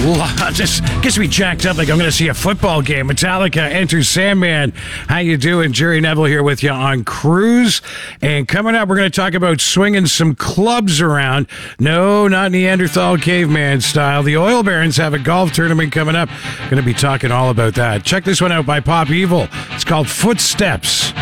Just gets me jacked up like I'm going to see a football game. Metallica, Enter Sandman. How you doing? Jerry Neville here with you on Cruise. And coming up, we're going to talk about swinging some clubs around. No, not Neanderthal caveman style. The Oil Barons have a golf tournament coming up. Going to be talking all about that. Check this one out by Pop Evil. It's called Footsteps.